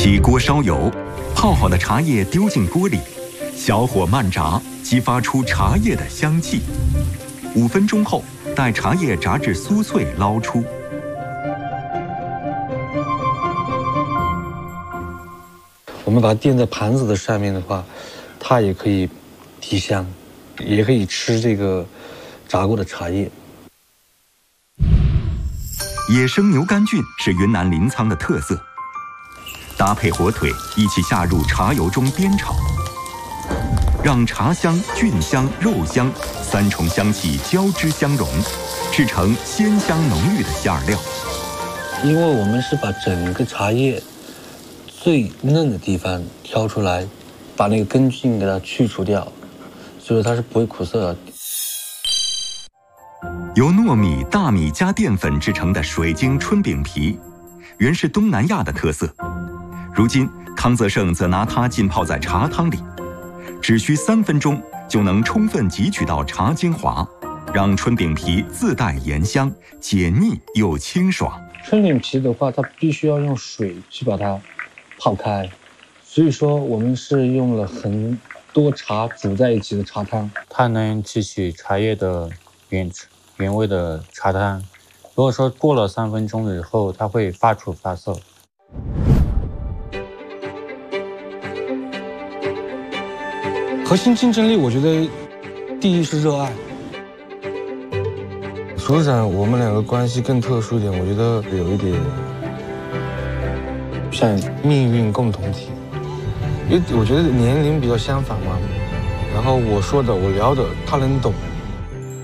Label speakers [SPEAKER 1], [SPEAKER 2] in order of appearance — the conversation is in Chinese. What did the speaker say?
[SPEAKER 1] 起锅烧油，泡好的茶叶丢进锅里，小火慢炸，激发出茶叶的香气。5分钟后，待茶叶炸至酥脆，捞出。
[SPEAKER 2] 我们把它垫在盘子的上面的话，它也可以提香，也可以吃这个炸过的茶叶。
[SPEAKER 1] 野生牛肝菌是云南临沧的特色，搭配火腿一起下入茶油中煸炒，让茶香、菌香、肉香3重香气交织相融，制成鲜香浓郁的馅料。
[SPEAKER 2] 因为我们是把整个茶叶最嫩的地方挑出来，把那个根茎给它去除掉，所以它是不会苦涩的。
[SPEAKER 1] 由糯米、大米加淀粉制成的水晶春饼皮，原是东南亚的特色。如今，康泽盛则拿它浸泡在茶汤里，只需3分钟就能充分汲取到茶精华，让春饼皮自带盐香，解腻又清爽。
[SPEAKER 2] 春饼皮的话，它必须要用水去把它泡开，所以说我们是用了很多茶煮在一起的茶汤，
[SPEAKER 3] 它能提取茶叶的原味的茶汤。如果说过了3分钟以后，它会发涩。
[SPEAKER 2] 核心竞争力，我觉得第一是热爱。所长，我们2个关系更特殊一点，我觉得有一点像命运共同体，因为我觉得年龄比较相仿嘛，然后我说的我聊的他能懂。